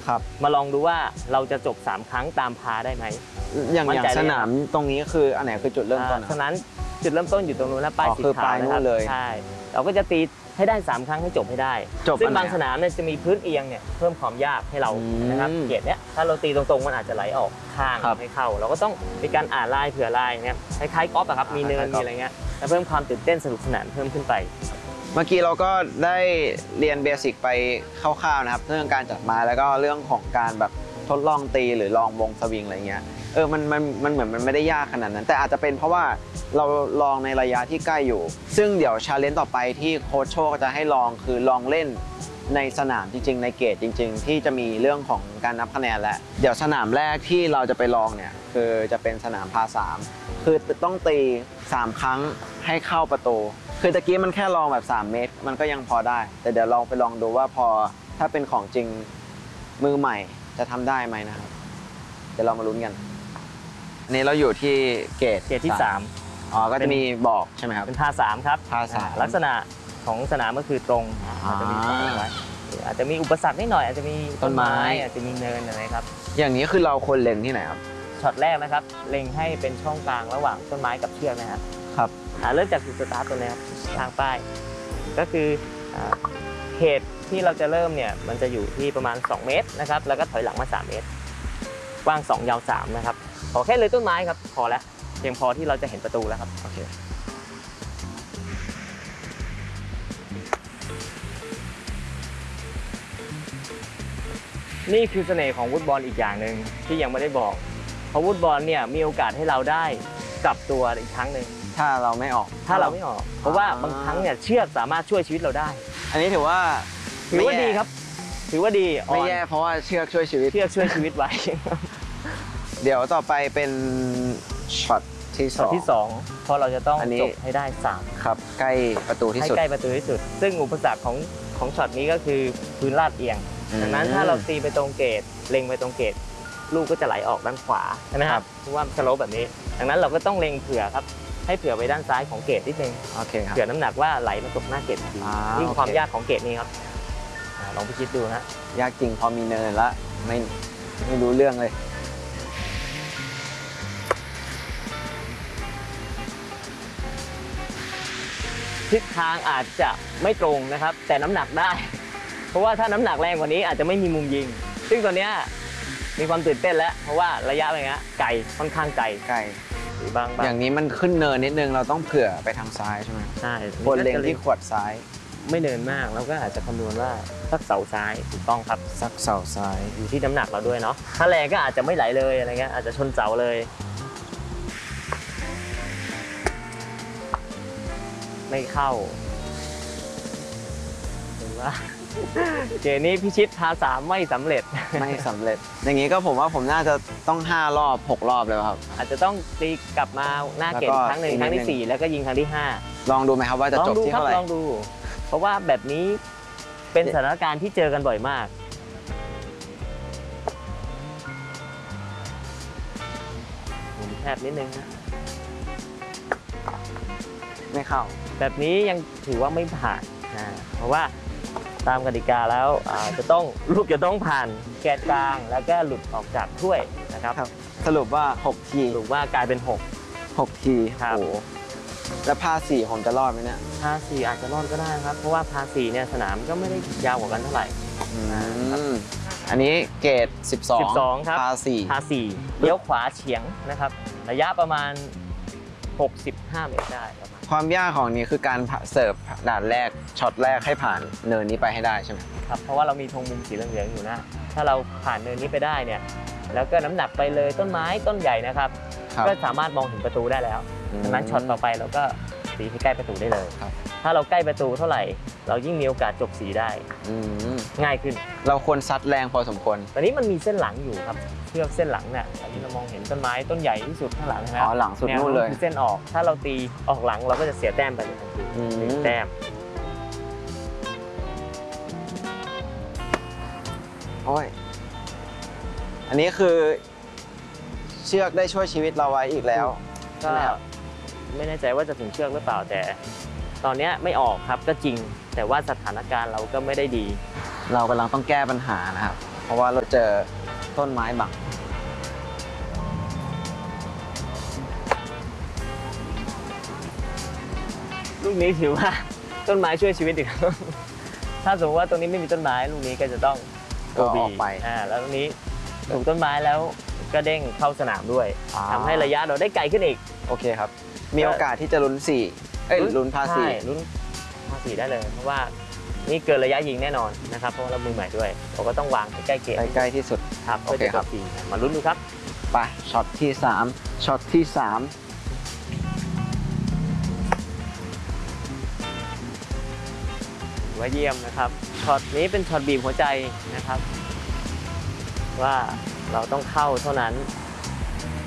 ครับมาลองดูว่าเราจะจบ3ครั้งตามพาได้ไหมอย่างสนามตรงนี้คืออันไหนคือจุดเริ่มต้นฉะนั้นจุดเริ่มต้นอยู่ตรงนู้นนะป้ายสีขาวนะครับใช่เราก็จะตีให้ได้3ครั้งให้จบให้ได้ซึ่งบางสนามเนี่ยจะมีพื้นเอียงเนี่ยเพิ่มความยากให้เรานะครับเกรดเนี้ยถ้าเราตีตรงๆมันอาจจะไหลออกข้างให้เข้าเราก็ต้องมีการอ่านลายเผื่อลายเนี่ยคล้ายๆกอล์ฟอะครับมีเนินมีอะไรเงี้ยแล้วเพิ่มความตื่นเต้นสนุกสนานเพิ่มขึ้นไปเมื่อกี้เราก็ได้เรียนเบสิกไปคร่าวๆนะครับเรื่องการจัดไม้แล้วก็เรื่องของการแบบทดลองตีหรือลองวงสวิงอะไรเงี้ยมันเหมือนมันไม่ได้ยากขนาดนั้นแต่อาจจะเป็นเพราะว่าเราลองในระยะที่ใกล้อยู่ซึ่งเดี๋ยวชาเลนจ์ต่อไปที่โค้ชโชคจะให้ลองคือลองเล่นในสนามจริงๆในเกตจริงๆที่จะมีเรื่องของการนับคะแนนและเดี๋ยวสนามแรกที่เราจะไปลองเนี่ยคือจะเป็นสนามพา3คือต้องตี3ครั้งให้เข้าประตูคือตะกี้มันแค่ลองแบบ3เมตรมันก็ยังพอได้แต่เดี๋ยวลองไปลองดูว่าพอถ้าเป็นของจริงมือใหม่จะทำได้ไหมนะครับเดี๋ยวเรามาลุ้นกันนี่เราอยู่ที่เกตที่3 อ๋อก็จะมีบอกใช่ไหมครับเป็นพา3ครับพา3 ลักษณะของสนามก็คือตรงอาจจะมีอาจจะมีอุปสรรคนิดหน่อยอาจจะมีต้นไม้อาจจะมีเนินอะไรครับอย่างนี้คือเราควรเล็งที่ไหนครับช็อตแรกนะครับเล็งให้เป็นช่องกลางระหว่างต้นไม้กับเชือกนะครับครับเริ่มจากจุดสตาร์ทตัวนี้ครับทางป้ายก็คือเขตที่เราจะเริ่มเนี่ยมันจะอยู่ที่ประมาณ2เมตรนะครับแล้วก็ถอยหลังมา3เมตรกว้าง2ยาว3นะครับขอแค่เลยต้นไม้ครับพอแล้วเพียงพอที่เราจะเห็นประตูแล้วครับโอเคนี่คือเสน่ห์ของวูดบอลอีกอย่างหนึ่งที่ยังไม่ได้บอกเพราะวูดบอลเนี่ยมีโอกาสให้เราได้กลับตัวอีกครั้งหนึ่งถ้าเราไม่ออกเพราะว่าบางครั้งเนี่ยเชือกสามารถช่วยชีวิตเราได้อันนี้ถือว่าดีครับถือว่าดีไม่แย่เพราะว่าเชือกช่วยชีวิตไว้เดี๋ยวต่อไปเป็นช็อตที่ 2เพราะเราจะต้องจบให้ได้3 ครับใกล้ประตูที่สุดใกล้ประตูที่สุดซึ่งอุปสรรคของช็อตนี้ก็คือพื้นลาดเอียงดังนั้นถ้าเราตีไปตรงเกตเล็งไปตรงเกตลูกก็จะไหลออกด้านขวาใช่ไหมครับเพราะว่าสโลปแบบนี้ดังนั้นเราก็ต้องเล็งเผื่อครับให้เผื่อไปด้านซ้ายของเกตนิดนึงโอเคครับเผื่อน้ำหนักว่าไหลมาตกหน้าเกตดีนี่คือความยากของเกตนี้ครับลองไปคิดดูนะยากจริงพอมีเนินแล้วไม่รู้เรื่องเลยทิศทางอาจจะไม่ตรงนะครับแต่น้ำหนักได้เพราะว่าถ้าน้ำหนักแรงกว่านี้อาจจะไม่มีมุมยิงซึ่งตอนนี้มีความตื่นเต้นแล้วเพราะว่าระยะอะไรเงี้ยไกลค่อนข้างไกลบางอย่างนี้มันขึ้นเนินนิดนึงเราต้องเผื่อไปทางซ้ายใช่ไหมใช่ควรเล็งที่ขวดซ้ายไม่เนินมากเราก็อาจจะคำนวณว่าสักเสาซ้ายถูกต้องครับสักเสาซ้ายอยู่ที่น้ำหนักเราด้วยเนาะถ้าแรงก็อาจจะไม่ไหลเลยอะไรเงี้ยอาจจะชนเสาเลยไม่เข้าหรือว่าเกมนี้พิชิตพา3ไม่สำเร็จอย่างนี้ก็ผมว่าผมน่าจะต้อง5รอบ6รอบเลยครับอาจจะต้องตีกลับมาหน้าเกมครั้งหนึ่งครั้งที่4แล้วก็ยิงครั้งที่5 ลองดูไหมครับว่าจะจบที่เท่าไหร่ลองดูเพราะว่าแบบนี้เป็นสถานการณ์ที่เจอกันบ่อยมากหมุนแคบนิดนึงนะไม่เข้าแบบนี้ยังถือว่าไม่ผ่านเพราะว่าตามกติกาแล้วลูกจะต้องผ่านแกนกลางแล้วก็หลุดออกจากถ้วยนะครับสรุปว่า6ทีสรุปว่ากลายเป็น6 ทีครับแล้วพา4ผมจะรอดไหมเนี่ยพา4อาจจะรอดก็ได้ครับเพราะว่าพา4เนี่ยสนามก็ไม่ได้ยาวกว่ากันเท่าไหร่อันนี้เกรด12 ครับพา 4เลี้ยวขวาเฉียงนะครับระยะประมาณ65 เมตรได้ประมาณความยากของนี้คือการเสิร์ฟด่านแรกช็อตแรกให้ผ่านเนินนี้ไปให้ได้ใช่ไหมครับเพราะว่าเรามีธงมุมสีเหลืองๆอยู่นะถ้าเราผ่านเนินนี้ไปได้เนี่ยแล้วก็น้ำหนักไปเลยต้นไม้ต้นใหญ่นะครับก็สามารถมองถึงประตูได้แล้วดังนั้นช็อตต่อไปเราก็สีให้ใกล้ประตูได้เลยถ้าเราใกล้ประตูเท่าไหร่เรายิ่งมีโอกาสจบสีได้ง่ายขึ้นเราควรซัดแรงพอสมควรตอนนี้มันมีเส้นหลังอยู่ครับเชือกเส้นหลังเนี่ยที่เรามองเห็นต้นไม้ต้นใหญ่ที่สุดข้างหลังนะหลังสุดนู่นเลยเส้นออกถ้าเราตีออกหลังเราก็จะเสียแต้มไปทันที1 แต้มโอ้ยอันนี้คือเชือกได้ช่วยชีวิตเราไว้อีกแล้วก็ไม่แน่ใจว่าจะถึงเชือกหรือเปล่าแต่ตอนนี้ไม่ออกครับก็จริงแต่ว่าสถานการณ์เราก็ไม่ได้ดีเรากำลังต้องแก้ปัญหานะครับเพราะว่าเราเจอต้นไม้บังลูกนี้ถือว่าต้นไม้ช่วยชีวิตอีกครับ ถ้าสมมติว่าตรงนี้ไม่มีต้นไม้ลูกนี้ก็จะต้องก็ออกไปแล้วตรงนี้ถูกต้นไม้แล้วก็เด้งเข้าสนามด้วยทำให้ระยะเราได้ไกลขึ้นอีกโอเคครับ มีโอกาสที่จะลุ้น4ลุ้นพาใช่ 4 ลุ้นพาสี่ได้เลยเพราะว่านี่เกินระยะยิงแน่นอนนะครับเพราะว่าเรามือใหม่ด้วยเราก็ต้องวางให้ใกล้เกณฑ์ใกล้ๆที่สุดครับโอเคครับพื่จะกด4มาลุ้นดูครับไปช็อตที่3ช็อตที่3 ถือว่าเยี่ยมนะครับช็อตนี้เป็นช็อตบีบหัวใจนะครับ ว่าเราต้องเข้าเท่านั้น